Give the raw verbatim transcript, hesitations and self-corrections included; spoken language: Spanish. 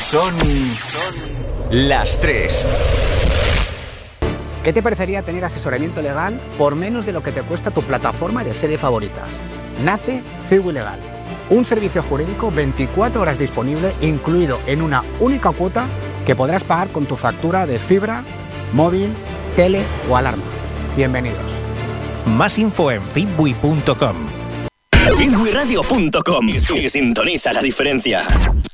Son las tres. ¿Qué te parecería tener asesoramiento legal por menos de lo que te cuesta tu plataforma de series favoritas? Nace Ciwi Legal, un servicio jurídico veinticuatro horas disponible, incluido en una única cuota que podrás pagar con tu factura de fibra, móvil, tele o alarma. Bienvenidos. Más info en fitbui punto com. fitbui radio punto com y sintoniza la diferencia.